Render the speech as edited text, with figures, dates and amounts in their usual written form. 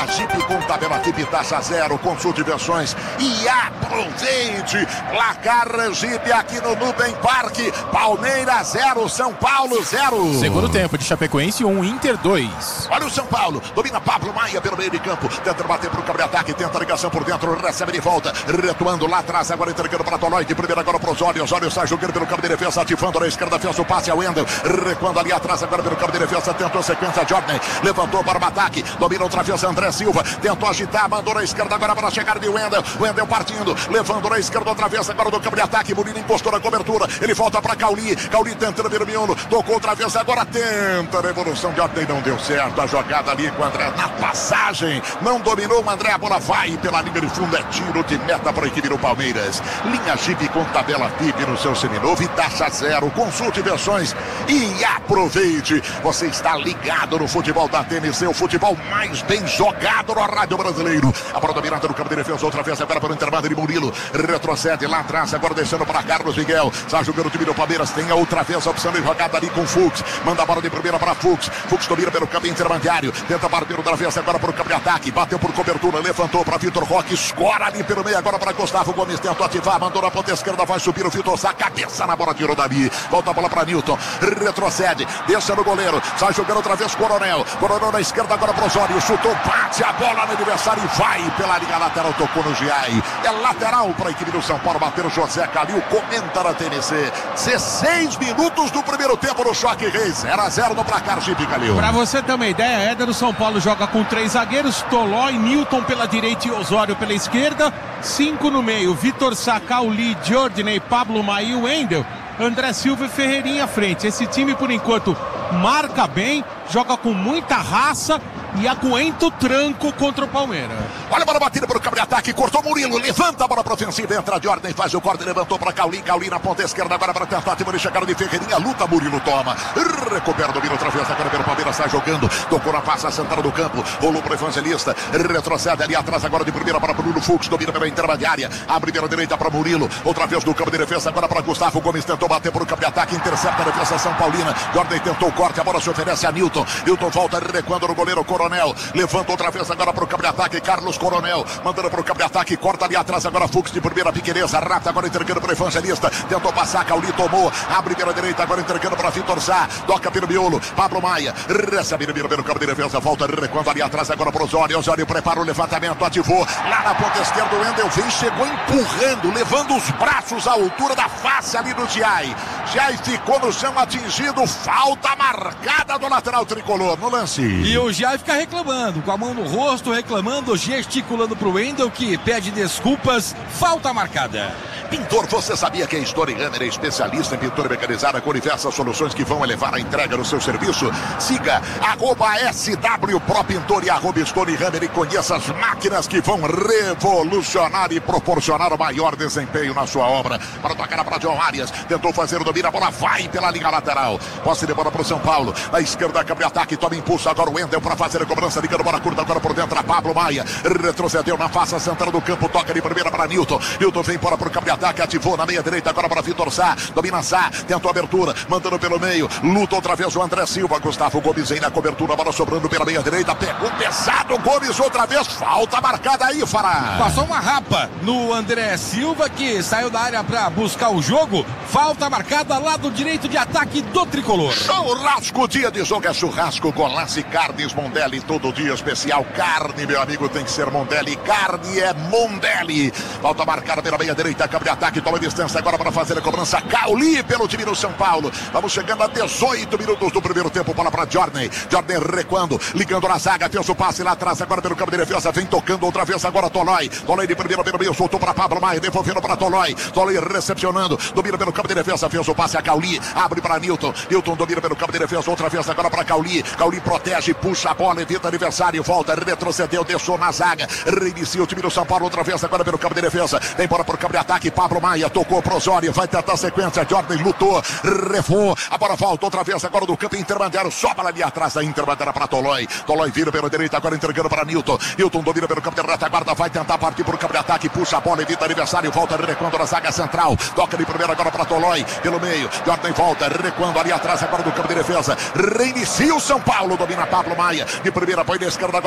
Linha Jeep com tabela Jeep taxa zero. Consulte versões e aproveite. Placar Jeep aqui no Nubem Parque. Palmeiras 0, São Paulo 0. Segundo tempo de Chapecoense 1, Inter 2. Olha o São Paulo, domina Pablo Maia pelo meio de campo, tenta bater pro cabre-ataque, tenta a ligação por dentro, recebe de volta, retomando lá atrás, agora entregando para Tolói, de primeira agora pro Osório sai jogando pelo campo de defesa, ativando na esquerda, fez o passe ao Wendel, recuando ali atrás, agora pelo campo de defesa, tentou a sequência, Jordan, levantou para o ataque, domina outra vez André Silva, tentou agitar, mandou na esquerda agora para chegar de Wendel partindo, levando na esquerda outra vez, agora do campo de ataque, Murilo encostou na cobertura, ele volta para Cauli tentando ver o miolo, tocou outra vez, agora tenta a revolução, Jordan não deu certo, a jogada ali com o André na passagem, não dominou o André, a bola vai pela linha de fundo, é tiro de meta para a equipe do Palmeiras. Linha Jeep com tabela VIP no seu seminovo e taxa zero. Consulte versões e aproveite. Você está ligado no futebol da TMC, o futebol mais bem jogado no rádio brasileiro. A bola dominada no campo de defesa, outra vez agora para o intervalo de Murilo, retrocede lá atrás, agora deixando para Carlos Miguel, está jogando o time do Palmeiras, tem a outra vez a opção de jogada ali com o Fux, manda a bola de primeira para Fux domina pelo campo intermediário, tenta bater outra vez agora para o campo de ataque, bateu por cobertura, levantou para Vitor Roque, escora ali pelo meio agora para Gustavo Gomes, tentou ativar, mandou na ponta esquerda, vai subir o Vitor Sá, cabeça na bola, tirou dali, volta a bola para Newton, retrocede, deixa no goleiro, sai jogando outra vez Coronel na esquerda agora para Osório, chutou, bate a bola no adversário e vai pela linha lateral, tocou no Giai, é lateral para a equipe do São Paulo, bater o José Calil, comenta na TNC, 16 minutos do primeiro tempo no Choque Reis, 0-0 no placar, Jeep Calil. Pra você ter uma ideia, Éder, o São Paulo joga com 3 zagueiros, Tolói, Newton pela direita e Osório pela esquerda, 5 no meio, Vitor Sá, Cauli, Jordan, Pablo Maia e Wendel, André Silva e Ferreirinha à frente. Esse time, por enquanto, marca bem, joga com muita raça e aguenta o tranco contra o Palmeiras. Olha a bola batida para o campo de ataque, cortou Murilo, levanta a bola para ofensiva, entra Jordan, faz o corte, levantou para Cauli na ponta esquerda, agora para tentativa de chegada de Ferreirinha, luta, Murilo toma, recupera, domina outra vez, agora pelo Palmeiras, sai jogando, tocou na passa central do campo, rolou para o Evangelista, retrocede ali atrás, agora de primeira para Bruno Fux, domina pela intermediária, abre pela direita para Murilo, outra vez no campo de defesa, agora para Gustavo Gomes, tentou bater para o campo de ataque, intercepta a defesa São Paulina, Jordan tentou o corte, a bola se oferece a Newton volta recuando no goleiro Coronel, levanta outra vez agora para o campo de ataque, Carlos Coronel, mandando para o campo de ataque, corta ali atrás agora Fux de primeira, pequeneza, rata agora entregando para o Evangelista, tentou passar, Cauli tomou, abre pela direita, agora entregando para Vitor Sá, toca pelo miolo, Pablo Maia, recebe pelo campo de defesa, volta recuando ali atrás agora para o Osório prepara o levantamento, ativou, lá na ponta esquerda o Wendel vem, chegou empurrando, levando os braços à altura da face ali do Giai ficou no chão atingido, falta marcada do lateral tricolor no lance. E o Giai fica reclamando, com a mão no rosto, reclamando, gesticulando pro Wendel, que pede desculpas, falta marcada. Pintor, você sabia que a Stone Hammer é especialista em pintura mecanizada com diversas soluções que vão elevar a entrega do seu serviço? Siga @SW Pro Pintor e @Stone Hammer e conheça as máquinas que vão revolucionar e proporcionar o maior desempenho na sua obra. Para tocar para John Arias, tentou fazer o domínio, a bola vai pela linha lateral. Posse de bola para o São Paulo, na esquerda, câmbio de ataque, toma impulso agora o Wendel para fazer a cobrança, ligando bola curta agora por dentro a Pablo Maia, retrocedeu na face central do campo, toca de primeira para Newton vem para o câmbio de ataque, ativou na meia direita agora para Vitor Sá, domina Sá, tentou a abertura, mandando pelo meio, luta outra vez o André Silva, Gustavo Gomes aí na cobertura, bola sobrando pela meia direita, pegou pesado, Gomes outra vez, falta marcada aí, Fará. Passou uma rapa no André Silva, que saiu da área para buscar o jogo, falta marcada lado direito de ataque do tricolor. Churrasco, dia de jogo é churrasco, Golaço e Carnes Mondelli, todo dia especial, carne, meu amigo, tem que ser Mondelli, carne é Mondelli, falta marcada pela meia direita, câmbio de ataque, toma distância agora para fazer a cobrança, Cauli pelo time do São Paulo, vamos chegando a 18 minutos do primeiro tempo, bola para Jordan recuando, ligando na zaga, fez o passe lá atrás agora pelo campo de defesa, vem tocando outra vez agora Tolói de primeira pelo meio, soltou para Pablo Maia, devolvendo para Tolói recepcionando, domina pelo campo de defesa, fez o passe a Cauli, abre para Newton domina pelo campo de defesa, outra vez agora para Cauli protege, puxa a bola, evita adversário, volta, retrocedeu, deixou na zaga, reinicia o time do São Paulo, outra vez agora pelo campo de defesa, vem para o campo de ataque, Pablo Maia, tocou pro Osório, vai tentar a sequência, Jordan lutou, refou, a bola volta outra vez agora do campo intermediário, sobra ali atrás da intermediária para Tolói vira pela direita, agora entregando para Newton domina pelo campo de retaguarda, vai tentar partir por campo de ataque, puxa a bola, evita adversário, volta recuando na zaga central, toca de primeira agora para Tolói, pelo meio, Jordan volta, recuando ali atrás agora do campo de defesa, reinicia o São Paulo, domina Pablo Maia, de primeira, põe na esquerda agora